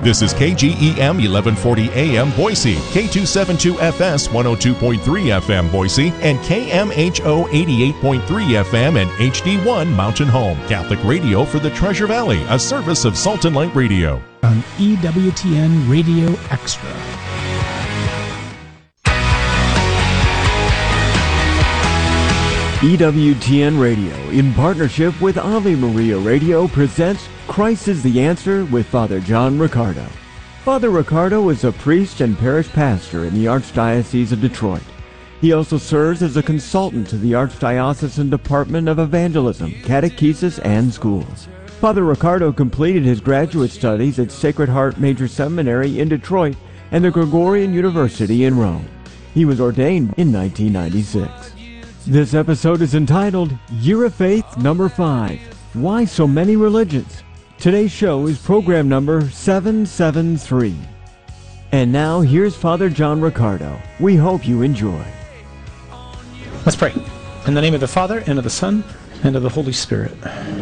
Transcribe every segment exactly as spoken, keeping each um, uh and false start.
This is K G E M eleven forty A M Boise, K two seventy-two F S one oh two point three F M Boise, and K M H O eighty-eight point three F M and H D one Mountain Home. Catholic radio for the Treasure Valley, a service of Salt and Light Radio. On E W T N Radio Extra. E W T N Radio, in partnership with Ave Maria Radio, presents Christ is the Answer with Father John Riccardo. Father Riccardo is a priest and parish pastor in the Archdiocese of Detroit. He also serves as a consultant to the Archdiocesan Department of Evangelism, Catechesis, and Schools. Father Riccardo completed his graduate studies at Sacred Heart Major Seminary in Detroit and the Gregorian University in Rome. He was ordained in nineteen ninety-six. This episode is entitled Year of Faith Number five, Why So Many Religions? Today's show is program number seven seven three. And now, here's Father John Riccardo. We hope you enjoy. Let's pray. In the name of the Father, and of the Son, and of the Holy Spirit.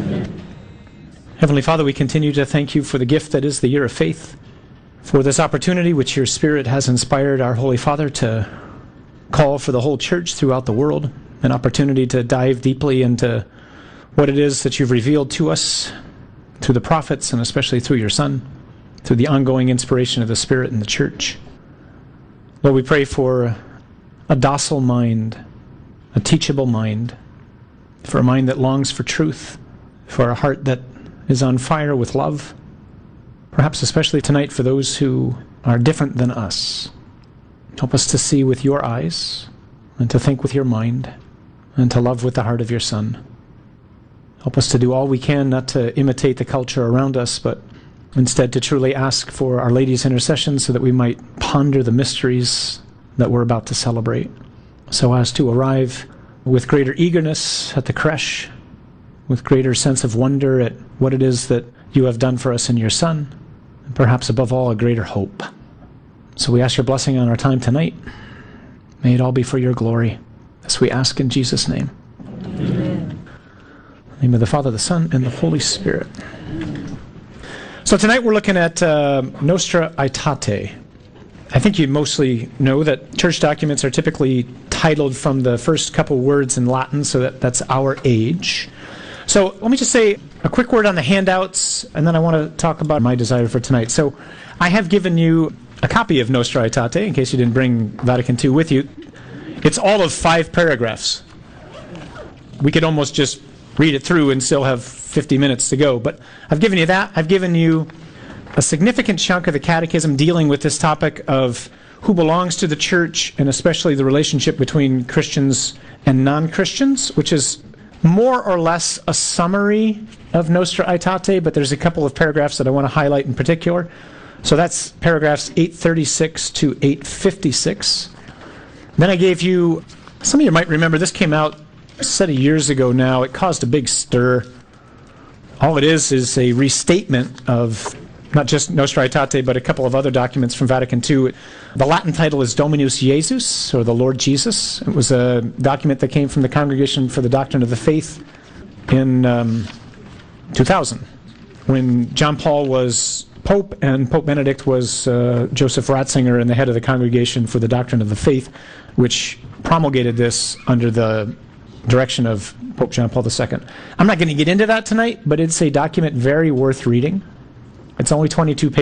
Heavenly Father, we continue to thank you for the gift that is the Year of Faith, for this opportunity which your Spirit has inspired our Holy Father to call for the whole Church throughout the world, an opportunity to dive deeply into what it is that you've revealed to us through the prophets, and especially through your Son, through the ongoing inspiration of the Spirit in the Church. Lord, we pray for a docile mind, a teachable mind, for a mind that longs for truth, for a heart that is on fire with love, perhaps especially tonight for those who are different than us. Help us to see with your eyes, and to think with your mind, and to love with the heart of your Son. Help us to do all we can not to imitate the culture around us, but instead to truly ask for Our Lady's intercession so that we might ponder the mysteries that we're about to celebrate, so as to arrive with greater eagerness at the creche, with greater sense of wonder at what it is that you have done for us in your Son, and perhaps above all, a greater hope. So we ask your blessing on our time tonight. May it all be for your glory, as we ask in Jesus' name. Amen. In the name of the Father, the Son, and the Holy Spirit. So tonight we're looking at uh, Nostra Aetate. I think you mostly know that church documents are typically titled from the first couple words in Latin, so that that's our age. So let me just say a quick word on the handouts, and then I want to talk about my desire for tonight. So I have given you a copy of Nostra Aetate, in case you didn't bring Vatican Two with you. It's all of five paragraphs. We could almost just read it through and still have fifty minutes to go. But I've given you that. I've given you a significant chunk of the Catechism dealing with this topic of who belongs to the Church, and especially the relationship between Christians and non-Christians, which is more or less a summary of Nostra Aetate, but there's a couple of paragraphs that I want to highlight in particular. So that's paragraphs eight thirty-six to eight fifty-six. Then I gave you, some of you might remember, this came out a set of years ago now. It caused a big stir. All it is is a restatement of not just Nostra Aetate, but a couple of other documents from Vatican Two. The Latin title is Dominus Jesus, or the Lord Jesus. It was a document that came from the Congregation for the Doctrine of the Faith in um, two thousand, when John Paul was Pope, and Pope Benedict was uh, Joseph Ratzinger, and the head of the Congregation for the Doctrine of the Faith, which promulgated this under the direction of Pope John Paul the Second. I'm not going to get into that tonight, but it's a document very worth reading. It's only twenty-two pages.